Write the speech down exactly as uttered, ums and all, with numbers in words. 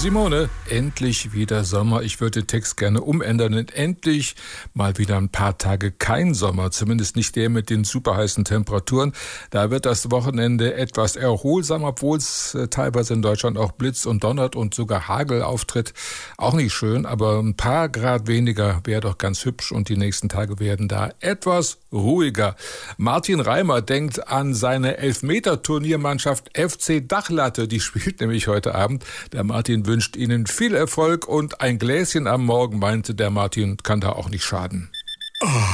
Simone, endlich wieder Sommer. Ich würde den Text gerne umändern. Und endlich mal wieder ein paar Tage kein Sommer. Zumindest nicht der mit den superheißen Temperaturen. Da wird das Wochenende etwas erholsamer, obwohl es äh, teilweise in Deutschland auch blitzt und donnert und sogar Hagel auftritt. Auch nicht schön, aber ein paar Grad weniger wäre doch ganz hübsch. Und die nächsten Tage werden da etwas ruhiger. Martin Reimer denkt an seine Elfmeter-Turniermannschaft F C Dachlatte. Die spielt nämlich heute Abend. Der Martin wünscht Ihnen viel Erfolg und ein Gläschen am Morgen, meinte der Martin, kann da auch nicht schaden. Oh.